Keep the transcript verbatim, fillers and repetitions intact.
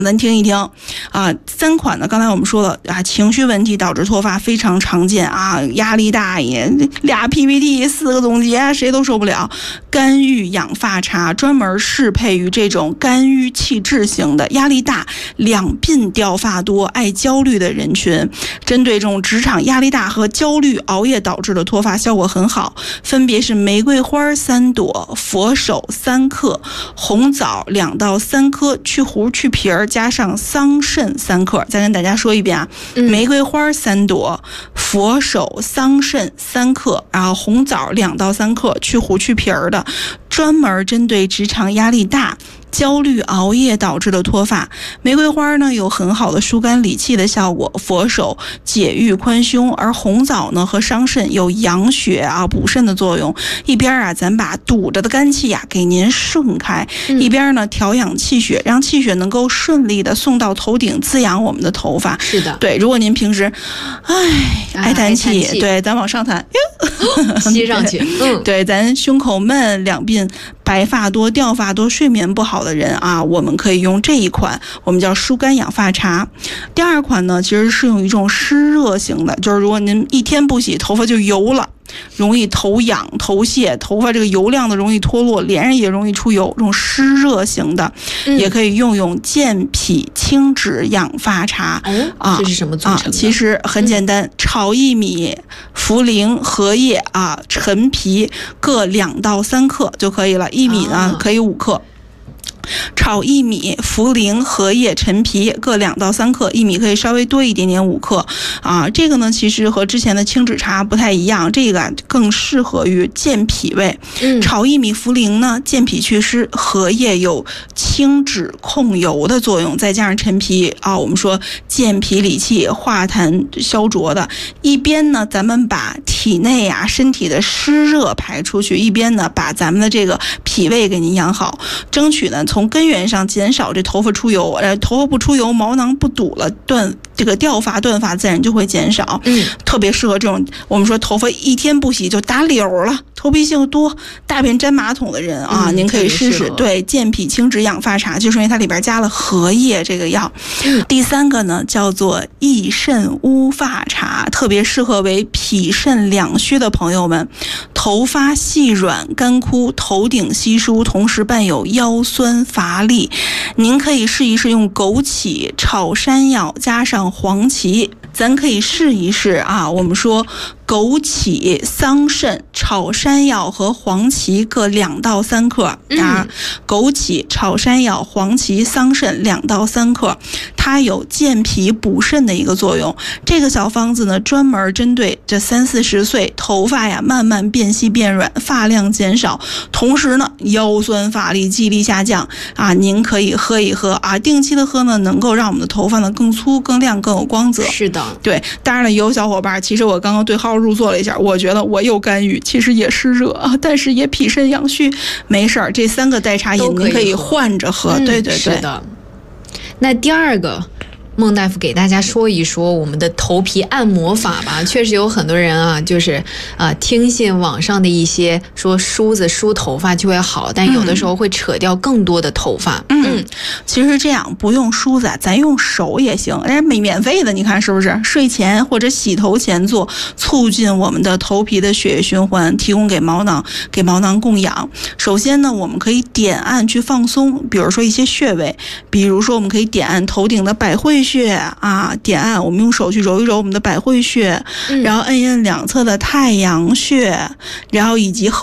咱听一听啊，三款呢，刚才我们说了啊，情绪问题导致脱发非常常见啊，压力大也俩 P P T 四个总结谁都受不了。干预养发茶专门适配于这种干预气质型的、压力大、两鬓掉发多、爱焦虑的人群，针对这种职场压力大和焦虑、熬夜导致的脱发效果很好，分别是玫瑰花三朵、佛手三克、红枣两到三颗、去核去皮儿。加上桑葚三克，再跟大家说一遍啊，嗯、玫瑰花三朵，佛手、桑葚三克，然后红枣两到三克，去核去皮儿的，专门针对职场压力大、焦虑、熬夜导致的脱发。玫瑰花呢有很好的疏肝理气的效果，佛手解郁宽胸，而红枣呢和桑葚有养血啊补肾的作用。一边啊咱把堵着的肝气啊给您顺开，嗯、一边呢调养气血，让气血能够顺利的送到头顶，滋养我们的头发。 是的， 对，如果您平时唉爱叹气，啊、对，咱往上弹， 吸上去， 嗯，对，咱胸口闷、两鬓白发多、掉发多、睡眠不好的人啊，我们可以用这一款，我们叫疏肝养发茶。第二款呢，其实适用于这种湿热型的，就是如果您一天不洗，头发就油了。容易头痒、头屑，头发这个油亮的容易脱落，脸上也容易出油，这种湿热型的，嗯、也可以用用健脾清脂养发茶。 哦、啊，这是什么组成的？ 啊、其实很简单，嗯、炒薏米、茯苓、荷叶啊、陈皮各两到三克就可以了。薏米呢、啊、可以五克。炒薏米、茯苓、荷叶、陈皮各两到三克，薏米可以稍微多一点点五克啊。这个呢，其实和之前的清脂茶不太一样，这个更适合于健脾胃。嗯、炒薏米、茯苓呢，健脾祛湿；荷叶有清脂控油的作用，再加上陈皮啊，我们说健脾理气、化痰消浊的。一边呢，咱们把体内啊身体的湿热排出去，一边呢把咱们的这个脾胃给您养好，争取呢。从根源上减少这头发出油，呃，头发不出油，毛囊不堵了，断这个掉发断发自然就会减少。嗯，特别适合这种我们说头发一天不洗就打绺了，头皮性多、大便沾马桶的人啊，嗯、您可以试试。对，健脾清脂养发茶，就是因为它里边加了荷叶这个药。嗯、第三个呢叫做益肾乌发茶，特别适合为脾肾两虚的朋友们，头发细软干枯，头顶稀疏，同时伴有腰酸乏力，您可以试一试用枸杞炒山药加上黄芪，咱可以试一试啊。我们说枸杞、桑葚、炒山药和黄芪各两到三克啊。嗯、枸杞、炒山药、黄芪、桑葚两到三克，它有健脾补肾的一个作用。这个小方子呢，专门针对这三四十岁头发呀慢慢变细变软，发量减少，同时呢腰酸乏力、记忆力下降啊，您可以喝一喝啊，定期的喝呢，能够让我们的头发呢更粗、更亮、更有光泽。 是的， 对。当然了，有小伙伴，其实我刚刚对号入座了一下，我觉得我有干预，其实也湿热啊，但是也脾肾阳虚，没事儿，这三个代茶饮您可以换着喝。嗯、对对对， 是的。那第二个。孟大夫给大家说一说我们的头皮按摩法吧。确实有很多人啊，就是呃听信网上的一些说梳子梳头发就会好，但有的时候会扯掉更多的头发。 嗯，嗯其实这样不用梳子，咱用手也行，哎，免免费的，你看是不是？睡前或者洗头前做，促进我们的头皮的血液循环，提供给毛囊，给毛囊供养。首先呢，我们可以点按去放松，比如说一些穴位，比如说我们可以点按头顶的百会穴啊，点按，我们用手去揉一揉我们的百会穴，嗯、然后摁摁两侧的太阳穴，然后以及